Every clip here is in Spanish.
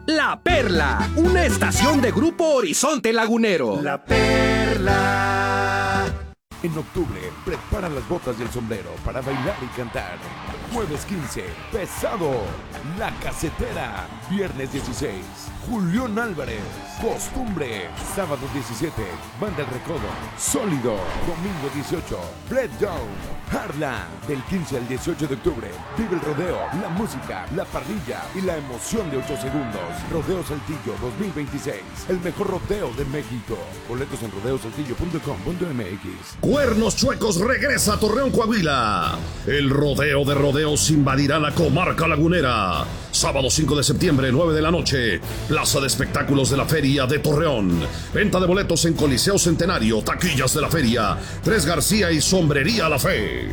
La Perla, una estación de Grupo Horizonte Lagunero. La Perla. En octubre, prepara las botas y el sombrero para bailar y cantar. Jueves 15, Pesado, La Casetera. Viernes 16, Julián Álvarez, Costumbre. Sábado 17, Banda El Recodo, Sólido. Domingo 18, Breakdown, Harla. Del 15 al 18 de octubre, vive el rodeo, la música, la parrilla y la emoción de 8 segundos. Rodeo Saltillo 2026, el mejor rodeo de México. Boletos en rodeosaltillo.com.mx. Cuernos Chuecos regresa a Torreón, Coahuila. El rodeo de rodeos invadirá la comarca lagunera. Sábado 5 de septiembre, 9 de la noche. Plaza de Espectáculos de la Feria de Torreón. Venta de boletos en Coliseo Centenario, taquillas de la feria, Tres García y Sombrería La Fe.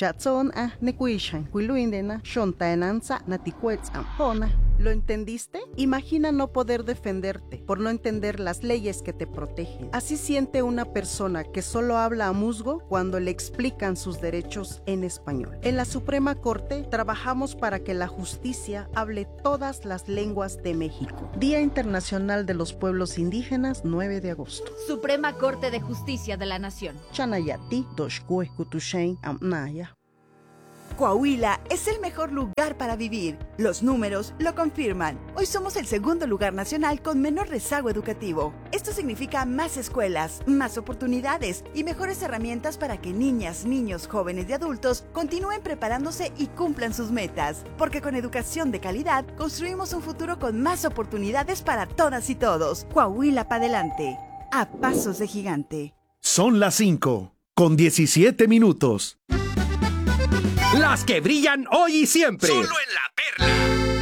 ¿Lo entendiste? Imagina no poder defenderte por no entender las leyes que te protegen. Así siente una persona que solo habla a musgo cuando le explican sus derechos en español. En la Suprema Corte trabajamos para que la justicia hable todas las lenguas de México. Día Internacional de los Pueblos Indígenas, 9 de agosto. Suprema Corte de Justicia de la Nación. Chanayati, Doshkue, Kutushen, Amnaya. Coahuila es el mejor lugar para vivir. Los números lo confirman. Hoy somos el segundo lugar nacional con menor rezago educativo. Esto significa más escuelas, más oportunidades y mejores herramientas para que niñas, niños, jóvenes y adultos continúen preparándose y cumplan sus metas. Porque con educación de calidad construimos un futuro con más oportunidades para todas y todos. Coahuila para adelante. A pasos de gigante. Son las 5:17. Las que brillan hoy y siempre. Solo en La Perla.